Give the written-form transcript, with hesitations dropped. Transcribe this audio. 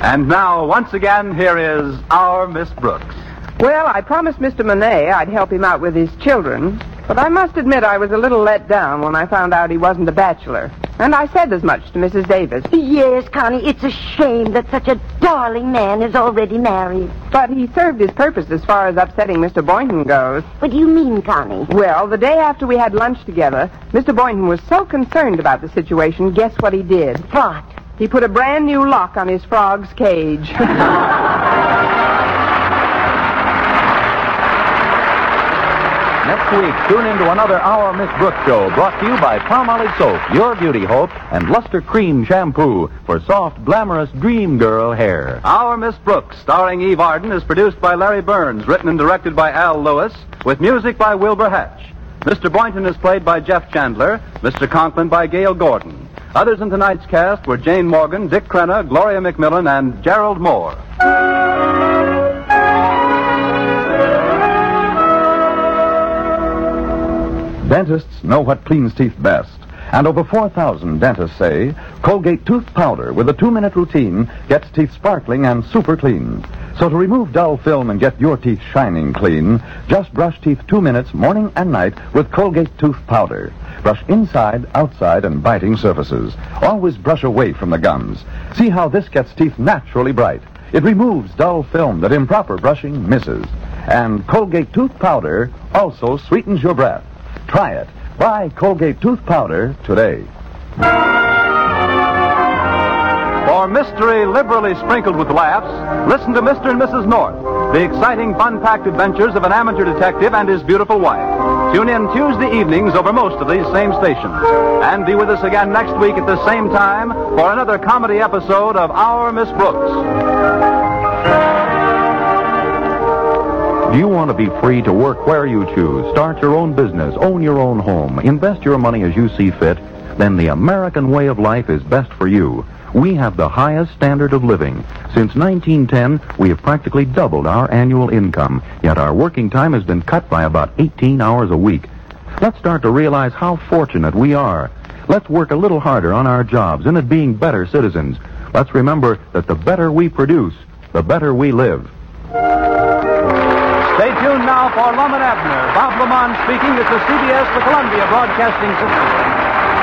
And now, once again, here is our Miss Brooks. Well, I promised Mr. Monet I'd help him out with his children, but I must admit I was a little let down when I found out he wasn't a bachelor. And I said as much to Mrs. Davis. Yes, Connie, it's a shame that such a darling man is already married. But he served his purpose as far as upsetting Mr. Boynton goes. What do you mean, Connie? Well, the day after we had lunch together, Mr. Boynton was so concerned about the situation, guess what he did? What? He put a brand new lock on his frog's cage. Next week, tune in to another Our Miss Brooks show brought to you by Palmolive Soap, Your Beauty Hope, and Luster Cream Shampoo for soft, glamorous dream girl hair. Our Miss Brooks, starring Eve Arden, is produced by Larry Burns, written and directed by Al Lewis, with music by Wilbur Hatch. Mr. Boynton is played by Jeff Chandler, Mr. Conklin by Gail Gordon. Others in tonight's cast were Jane Morgan, Dick Crenna, Gloria McMillan, and Gerald Moore. Dentists know what cleans teeth best. And over 4,000 dentists say Colgate tooth powder with a 2-minute routine gets teeth sparkling and super clean. So to remove dull film and get your teeth shining clean, just brush teeth 2 minutes morning and night with Colgate tooth powder. Brush inside, outside, and biting surfaces. Always brush away from the gums. See how this gets teeth naturally bright. It removes dull film that improper brushing misses. And Colgate tooth powder also sweetens your breath. Try it. Buy Colgate tooth powder today. For mystery liberally sprinkled with laughs, listen to Mr. and Mrs. North, the exciting, fun-packed adventures of an amateur detective and his beautiful wife. Tune in Tuesday evenings over most of these same stations. And be with us again next week at the same time for another comedy episode of Our Miss Brooks. Do you want to be free to work where you choose, start your own business, own your own home, invest your money as you see fit? Then the American way of life is best for you. We have the highest standard of living. Since 1910, we have practically doubled our annual income, yet our working time has been cut by about 18 hours a week. Let's start to realize how fortunate we are. Let's work a little harder on our jobs and at being better citizens. Let's remember that the better we produce, the better we live. Stay tuned now for Lum and Abner. Bob Lamont speaking. This is CBS, the Columbia Broadcasting System.